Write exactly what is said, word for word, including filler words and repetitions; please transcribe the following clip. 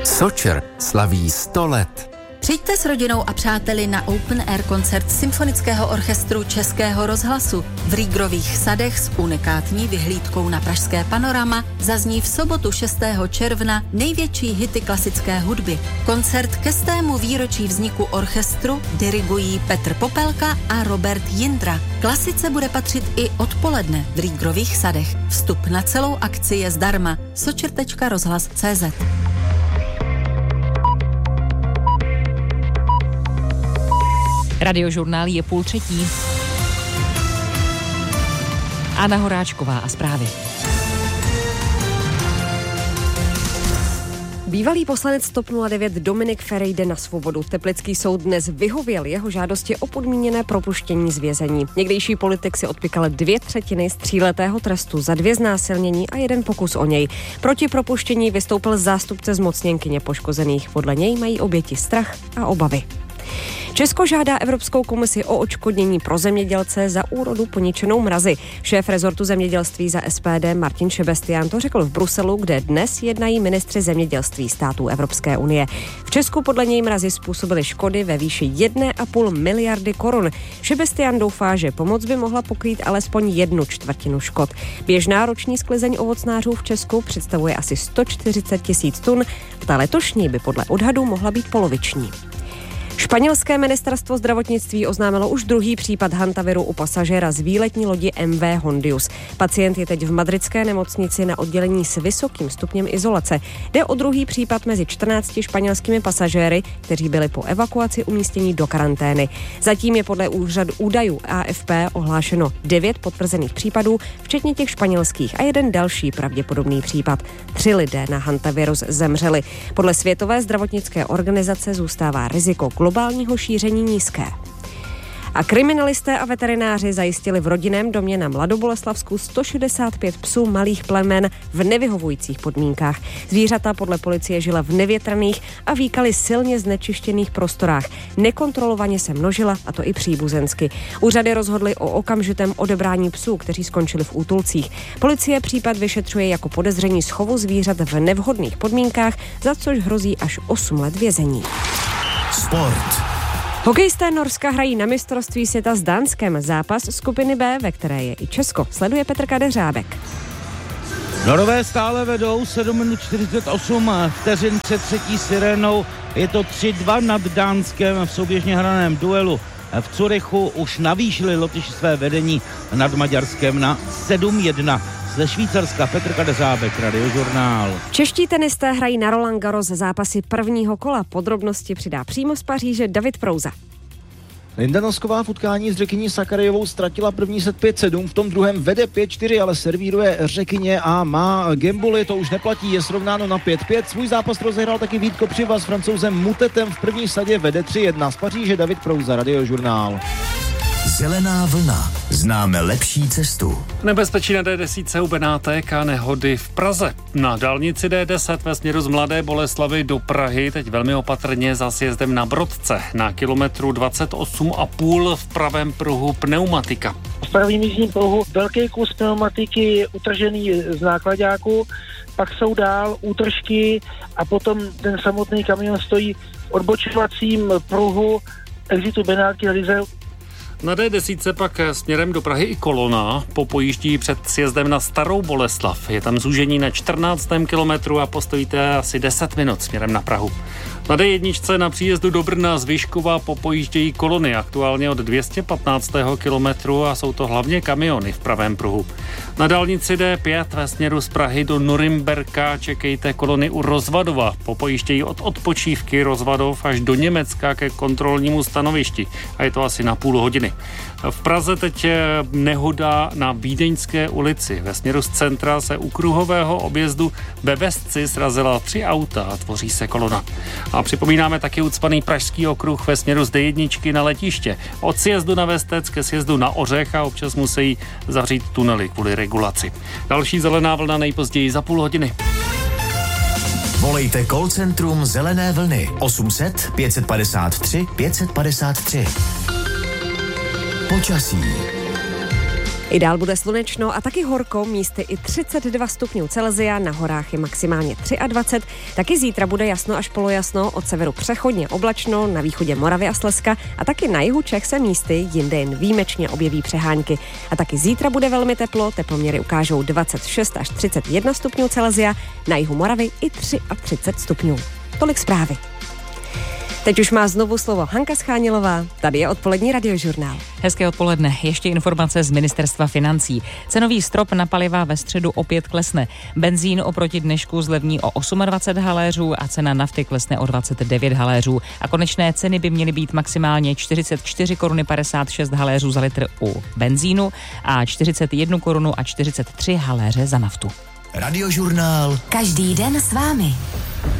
Sočer slaví sto let. Přijďte s rodinou a přáteli na Open Air koncert Symfonického orchestru Českého rozhlasu. V Rýgrových sadech s unikátní vyhlídkou na pražské panorama zazní v sobotu šestého června největší hity klasické hudby. Koncert ke stému výročí vzniku orchestru dirigují Petr Popelka a Robert Jindra. Klasice bude patřit i odpoledne v Rýgrových sadech. Vstup na celou akci je zdarma. sočer tečka rozhlas tečka cé zet. Radiožurnál je půl třetí. Anna Horáčková a zprávy. Bývalý poslanec TOP nula devět Dominik Feri jde na svobodu. Teplický soud dnes vyhověl jeho žádosti o podmíněné propuštění z vězení. Někdejší politik si odpykal dvě třetiny z tříletého trestu za dvě znásilnění a jeden pokus o něj. Proti propuštění vystoupil zástupce zmocněnkyně poškozených. Podle něj mají oběti strach a obavy. Česko žádá Evropskou komisi o odškodnění pro zemědělce za úrodu poničenou mrazy. Šéf rezortu zemědělství za S P D Martin Šebestián to řekl v Bruselu, kde dnes jednají ministři zemědělství států Evropské unie. V Česku podle něj mrazy způsobily škody ve výši jedna a půl miliardy korun. Šebestián doufá, že pomoc by mohla pokrýt alespoň jednu čtvrtinu škod. Běžná roční sklizeň ovocnářů v Česku představuje asi sto čtyřicet tisíc tun. Ta letošní by podle odhadů mohla být poloviční. Španělské ministerstvo zdravotnictví oznámilo už druhý případ hantaviru u pasažéra z výletní lodi M V Hondius. Pacient je teď v madridské nemocnici na oddělení s vysokým stupněm izolace. Jde o druhý případ mezi čtrnácti španělskými pasažéry, kteří byli po evakuaci umístěni do karantény. Zatím je podle úřadu údajů A F P ohlášeno devět potvrzených případů, včetně těch španělských, a jeden další pravděpodobný případ. Tři lidé na hantavirus zemřeli. Podle Světové zdravotnické organizace zůstává riziko globálního šíření nízké. A kriminalisté a veterináři zajistili v rodinném domě na Mladoboleslavsku sto šedesát pět psů malých plemen v nevyhovujících podmínkách. Zvířata podle policie žila v nevětrných a víkaly silně znečištěných prostorách. Nekontrolovaně se množila, a to i příbuzensky. Úřady rozhodly o okamžitém odebrání psů, kteří skončili v útulcích. Policie případ vyšetřuje jako podezření z chovu zvířat v nevhodných podmínkách, za což hrozí až osm let vězení. Sport. Hokejisté Norska hrají na mistrovství světa s Dánskem. Zápas skupiny B, ve které je i Česko, sleduje Petr Kadeřábek. Norové stále vedou sedm minut čtyřicet osm vteřin před třetí sirénou. Je to tři dva nad Dánskem v souběžně hraném duelu. V Curychu už navýšili Lotyši své vedení nad Maďarskem na sedm jedna. Ze Švýcarska Petr Kadeřábek, Radiožurnál. Čeští tenisté hrají na Roland Garros zápasy prvního kola. Podrobnosti přidá přímo z Paříže David Prouza. Linda Nosková v utkání s Řekyní Sakarajevou ztratila první set pět sedm, v tom druhém vede pět čtyři, ale servíruje Řekyně a má gamboli, to už neplatí, je srovnáno na pět pět. Svůj zápas rozehrál taky Vít Kopřiva s Francouzem Mutetem, v první sadě vede tři jedna. Z Paříže David Prouza, Radiožurnál. Zelená vlna. Známe lepší cestu. Nebezpečí na D deset u Benátek a nehody v Praze. Na dálnici D deset ve směru z Mladé Boleslavi do Prahy teď velmi opatrně za sjezdem na Brodce. Na kilometru dvacet osm a půl v pravém pruhu pneumatika. V pravém jízdním pruhu velký kus pneumatiky utržený z nákladáku, pak jsou dál útržky a potom ten samotný kamion stojí v odbočovacím pruhu exitu Benátky Lize. Na D deset pak směrem do Prahy i kolona popojíždí před sjezdem na Starou Boleslav. Je tam zúžení na čtrnáctém kilometru a postojíte asi deset minut směrem na Prahu. Na D jedna na příjezdu do Brna z Vyškova popojíždějí kolony aktuálně od dvě stě patnáctého kilometru a jsou to hlavně kamiony v pravém pruhu. Na dálnici D pět ve směru z Prahy do Norimberka čekejte kolony u Rozvadova. Popojíždějí od odpočívky Rozvadov až do Německa ke kontrolnímu stanovišti a je to asi na půl hodiny. V Praze teď nehoda na Vídeňské ulici. Ve směru z centra se u kruhového objezdu ve Vesci srazila tři auta a tvoří se kolona. A připomínáme taky ucpaný pražský okruh ve směru z D jedna na letiště. Od sjezdu na Vestec ke sjezdu na Ořech a občas musí zavřít tunely kvůli regulaci. Další zelená vlna nejpozději za půl hodiny. Volejte call centrum Zelené vlny osm set pět padesát tři pět padesát tři. Počasí. I dál bude slunečno a taky horko, místy i třicet dva stupňů Celsia, na horách je maximálně dvacet tři. Taky zítra bude jasno až polojasno, od severu přechodně oblačno, na východě Moravy a Slezska a taky na jihu Čech se místy jinde jen výjimečně objeví přehánky. A taky zítra bude velmi teplo, teploměry ukážou dvacet šest až třicet jedna stupňů Celsia, na jihu Moravy i třicet tři stupňů. Tolik zprávy. Teď už má znovu slovo Hanka Schánilová, tady je odpolední radiožurnál. Hezké odpoledne, ještě informace z Ministerstva financí. Cenový strop na paliva ve středu opět klesne. Benzín oproti dnešku zlevní o dvacet osm haléřů a cena nafty klesne o dvacet devět haléřů. A konečné ceny by měly být maximálně čtyřicet čtyři koruny padesát šest haléřů za litr u benzínu a čtyřicet jedna korunu a čtyřicet tři haléře za naftu. Radiožurnál. Každý den s vámi.